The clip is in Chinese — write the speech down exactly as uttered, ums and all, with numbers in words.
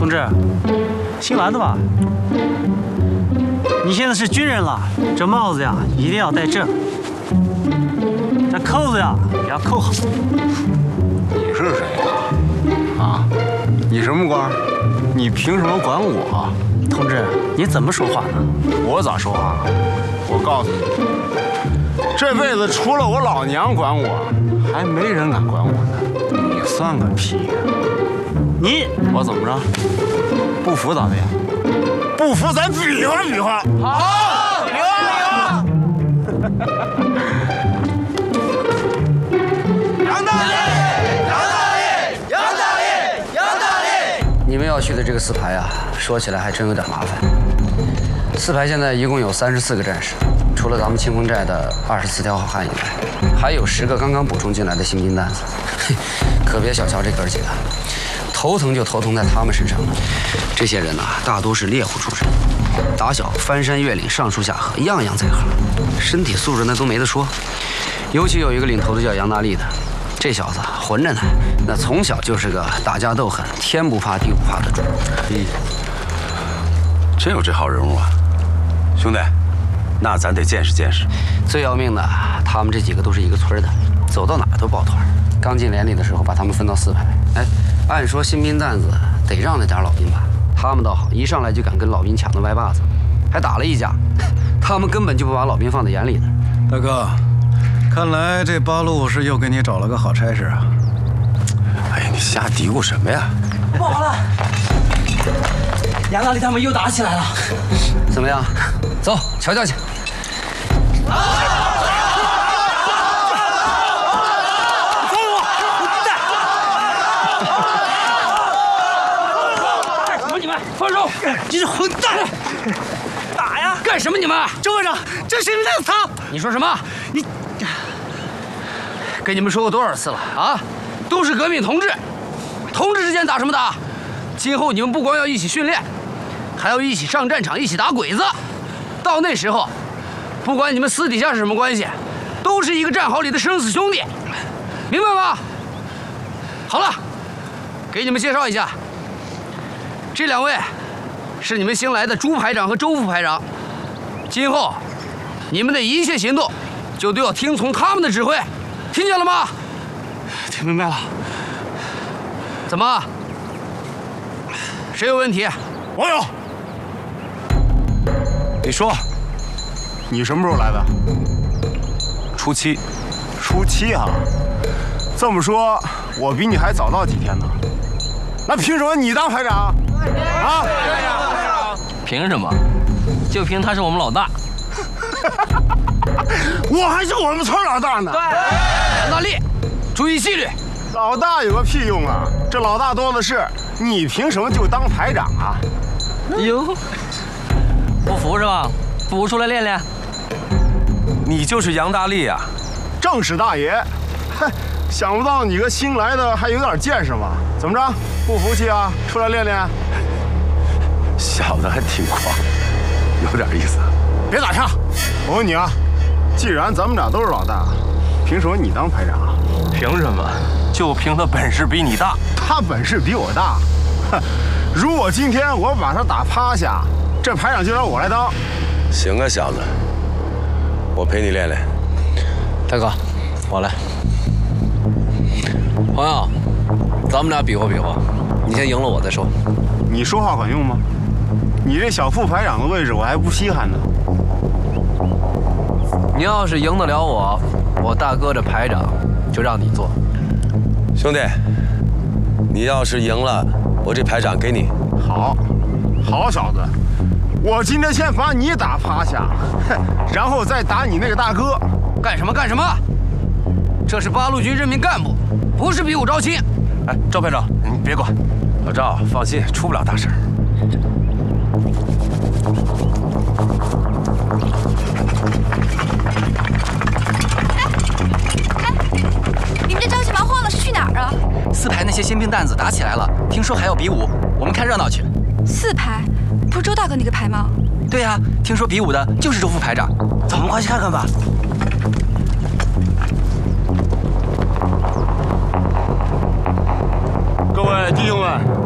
同志，姓蓝的吧？你现在是军人了，这帽子呀一定要戴正，这扣子呀也要扣好。 你是谁呀？啊？你什么官？你凭什么管我？ 同志，你怎么说话呢？ 我咋说话？我告诉你，这辈子除了我老娘管我，还没人敢管我呢。你算个屁呀！ 你我怎么着？不服咋的呀？不服咱比划比划。 好，比划比划。杨大力，杨大力，杨大力，杨大力。 你们要去的这个四排啊，说起来还真有点麻烦。四排现在一共有三十四个战士，除了咱们清风寨的二十四条好汉以外，还有十个刚刚补充进来的新兵蛋子。可别小瞧这哥几个。头疼就头疼在他们身上了。这些人呐、啊，大多是猎户出身，打小翻山越岭、上树下河，样样在行，身体素质那都没得说。尤其有一个领头的叫杨大力的，这小子混着呢，那从小就是个打架斗狠、天不怕地不怕的主。 嘿，真有这号人物啊！兄弟，那咱得见识见识。 最要命的，他们这几个都是一个村的，走到哪儿都抱团。刚进连里的时候，把他们分到四排。哎，按说新兵蛋子得让着点老兵吧，他们倒好，一上来就敢跟老兵抢那歪把子，还打了一架。他们根本就不把老兵放在眼里的。 大哥，看来这八路是又给你找了个好差事啊！ 哎呀，你瞎嘀咕什么呀？ 不好了，杨大力他们又打起来了。 怎么样？走，瞧瞧去。 放手！你是混蛋！打呀！ 干什么你们？ 周科长，这是你的他！ 你说什么？你跟你们说过多少次了啊？都是革命同志，同志之间打什么打？今后你们不光要一起训练，还要一起上战场，一起打鬼子。到那时候，不管你们私底下是什么关系，都是一个战壕里的生死兄弟，明白吗？好了，给你们介绍一下。这两位是你们新来的朱排长和周副排长，今后你们的一切行动就都要听从他们的指挥，听见了吗？ 听明白了。 怎么？谁有问题？ 我有。 你说， 你什么时候来的？ 初七。 初七啊？这么说，我比你还早到几天呢。那凭什么你当排长？啊！ 凭什么？就凭他是我们老大。 我还是我们村老大呢。 对，杨大力，注意纪律。 老大有个屁用啊！这老大多的是，你凭什么就当排长啊？ 哟，不服是吧？不服出来练练。 你就是杨大力啊？ 正是大爷。哼，想不到你个新来的还有点见识嘛？怎么着？不服气啊？出来练练。 小子还挺狂，有点意思。 别打岔！我问你啊，既然咱们俩都是老大，凭什么你当排长啊？ 凭什么？就凭他本事比你大。 他本事比我大。哼！如果今天我把他打趴下，这排长就让我来当。 行啊，小子，我陪你练练。 大哥，我来。朋友，咱们俩比划比划，你先赢了我再说。 你说话管用吗？你这小副排长的位置我还不稀罕呢。 你要是赢得了我，我大哥这排长就让你做。 兄弟，你要是赢了，我这排长给你。 好，好小子，我今天先把你打趴下，然后再打你那个大哥。 干什么干什么？这是八路军任命干部，不是比武招亲。 哎，赵排长，你别管。老赵，放心，出不了大事。 你们这着急忙慌的是去哪儿啊？ 四排那些新兵蛋子打起来了，听说还要比武，我们看热闹去。 四排，不是周大哥那个排吗？ 对呀、啊，听说比武的就是周副排长。走，我们快去看看吧。 各位弟兄们。